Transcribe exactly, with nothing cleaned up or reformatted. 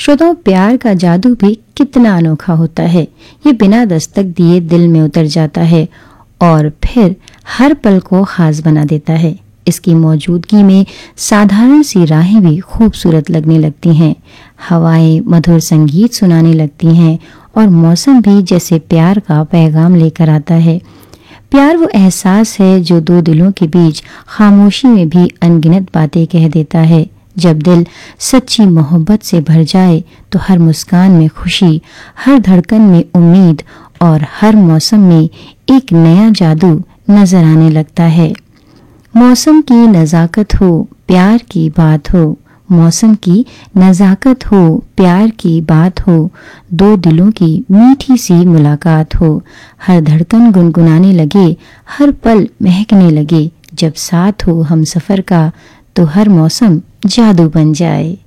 श्रोताओं, प्यार का जादू भी कितना अनोखा होता है। ये बिना दस्तक दिए दिल में उतर जाता है और फिर हर पल को खास बना देता है। इसकी मौजूदगी में साधारण सी राहें भी खूबसूरत लगने लगती हैं, हवाएं मधुर संगीत सुनाने लगती हैं और मौसम भी जैसे प्यार का पैगाम लेकर आता है। प्यार वो एहसास है जो दो दिलों के बीच खामोशी में भी अनगिनत बातें कह देता है। जब दिल सच्ची मोहब्बत से भर जाए तो हर मुस्कान में खुशी, हर धड़कन में उम्मीद और हर मौसम में एक नया जादू नजर आने लगता है। मौसम की नज़ाकत हो, प्यार की बात हो, मौसम की नज़ाकत हो, प्यार की बात हो, दो दिलों की मीठी सी मुलाकात हो, हर धड़कन गुनगुनाने लगे, हर पल महकने लगे। जब साथ हो हम सफ़र का तो हर मौसम जादू बन जाए।